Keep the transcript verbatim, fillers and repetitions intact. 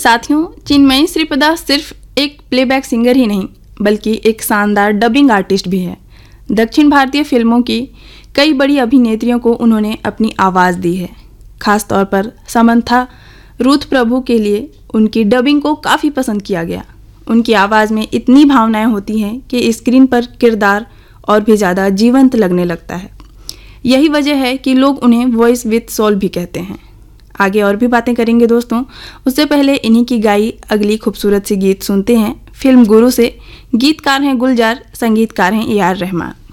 साथियों, चिन्मयी श्रीपदा सिर्फ एक प्लेबैक सिंगर ही नहीं बल्कि एक शानदार डबिंग आर्टिस्ट भी है। दक्षिण भारतीय फिल्मों की कई बड़ी अभिनेत्रियों को उन्होंने अपनी आवाज़ दी है। खास तौर पर समंथा रूथ प्रभु के लिए उनकी डबिंग को काफ़ी पसंद किया गया। उनकी आवाज़ में इतनी भावनाएं होती हैं कि स्क्रीन पर किरदार और भी ज़्यादा जीवंत लगने लगता है। यही वजह है कि लोग उन्हें वॉइस विद सोल भी कहते हैं। आगे और भी बातें करेंगे दोस्तों, उससे पहले इन्हीं की गाई अगली खूबसूरत सी गीत सुनते हैं। फिल्म गुरु से। गीतकार हैं गुलजार, संगीतकार हैं ए आर रहमान।